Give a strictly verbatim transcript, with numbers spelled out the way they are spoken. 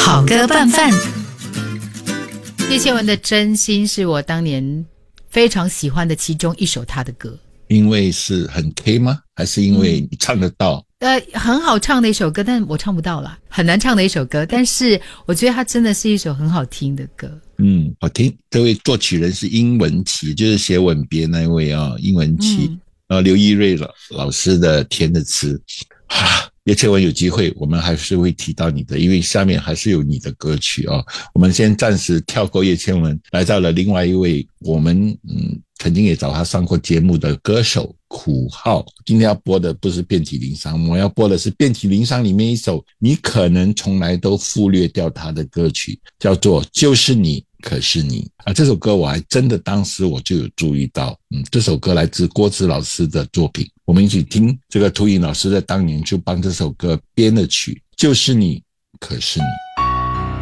好歌拌饭。叶倩文的《真心》是我当年非常喜欢的其中一首她的歌。 因为是很 K 吗？还是因为你唱得到？ 呃，很好唱的一首歌，但我唱不到啦，很难唱的一首歌。但是我觉得它真的是一首很好听的歌。 嗯，好听。这位作曲人是殷文琪，就是写《吻别》那位啊、哦，殷文琪。嗯呃，刘一瑞老老师的填的词，啊，叶倩文有机会我们还是会提到你的，因为下面还是有你的歌曲啊、哦。我们先暂时跳过叶倩文，来到了另外一位我们嗯曾经也找他上过节目的歌手苦浩。今天要播的不是遍体鳞伤，我们要播的是遍体鳞伤里面一首你可能从来都忽略掉他的歌曲，叫做就是你可是你啊，这首歌我还真的当时我就有注意到，嗯，这首歌来自郭子老师的作品，我们一起听。这个涂颖老师在当年就帮这首歌编了曲，就是你可是你。